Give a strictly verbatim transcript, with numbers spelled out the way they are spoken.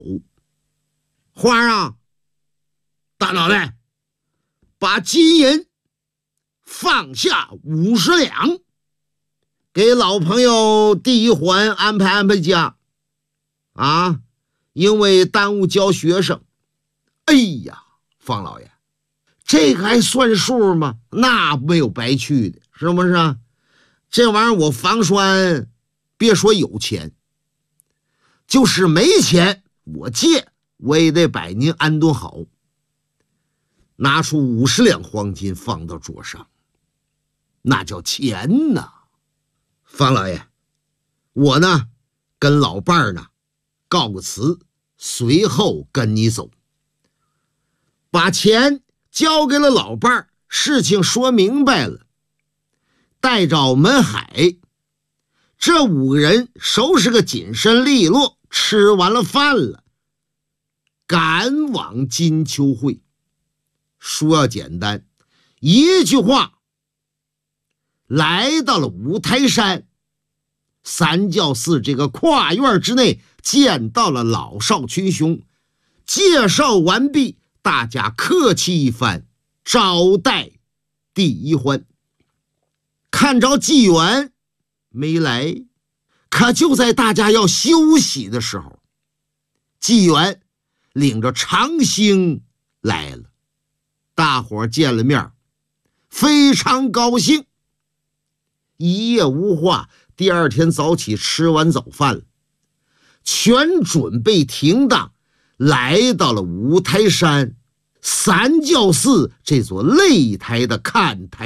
花儿啊，大脑袋，把金银放下五十两，给老朋友第一环安排安排家啊，因为耽误教学生。哎呀，方老爷，这个还算数吗？那没有白去的，是不是？这玩意儿我房栓别说有钱，就是没钱我借我也得把您安顿好。拿出五十两黄金放到桌上，那叫钱呐。方老爷，我呢跟老伴儿呢告个辞，随后跟你走。把钱交给了老伴儿，事情说明白了，带着门海，这五个人收拾个谨慎利落，吃完了饭了，赶往金秋会。说要简单，一句话，来到了五台山三教寺这个跨院之内，见到了老少群雄，介绍完毕，大家客气一番，招待第一欢。看着纪元没来，可就在大家要休息的时候，纪元领着长兴来了。大伙见了面，非常高兴。一夜无话，第二天早起吃完早饭了，全准备停当，来到了五台山三教寺这座擂台的看台。